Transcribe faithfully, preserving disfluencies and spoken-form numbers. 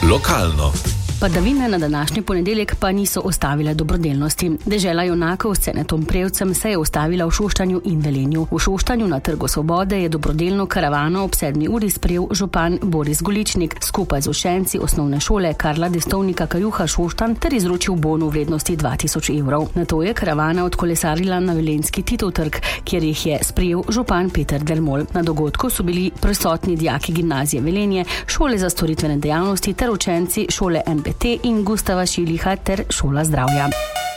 Lokalno. Padavine na današnji ponedeljek pa niso ostavile dobrodelnosti. Dežela junakov s Cenetom Prevcem se je ustavila v Šoštanju in Velenju. V Šoštanju na Trgu Svobode je dobrodelno karavano ob sedmi uri sprejel župan Boris Goličnik skupaj z učenci osnovne šole Karla Destovnika Kajuha Šoštanj ter izročil bon v vrednosti dva tisoč evrov. Nato je karavana odkolesarila na Velenjski Titov trg, kjer jih je sprejel župan Peter Dermol. Na dogodku so bili prisotni dijaki gimnazije Velenje, šole za storitvene dejavnosti ter učenci šole M B T in Gustava Šiliha ter šola zdravja.